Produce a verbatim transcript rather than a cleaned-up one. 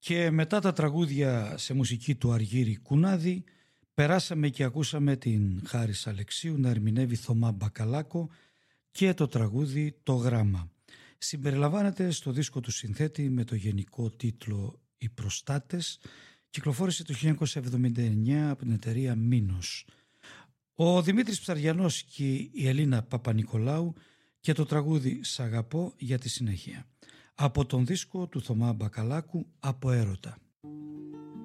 Και μετά τα τραγούδια σε μουσική του Αργύρη Κουνάδη, περάσαμε και ακούσαμε την Χάρις Αλεξίου να ερμηνεύει Θωμά Μπακαλάκο και το τραγούδι «Το γράμμα». Συμπεριλαμβάνεται στο δίσκο του συνθέτη με το γενικό τίτλο «Οι Προστάτες». Κυκλοφόρησε το χίλια εννιακόσια εβδομήντα εννιά από την εταιρεία Μίνος. Ο Δημήτρης Ψαριανός και η Ελίνα Παπανικολάου και το τραγούδι «Σ' αγαπώ» για τη συνέχεια. Από τον δίσκο του Θωμά Μπακαλάκου «Από έρωτα».